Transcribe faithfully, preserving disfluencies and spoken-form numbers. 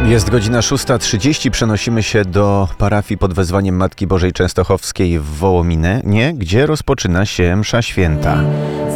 Jest godzina szósta trzydzieści. Przenosimy się do parafii pod wezwaniem Matki Bożej Częstochowskiej w Wołominie, gdzie rozpoczyna się msza święta.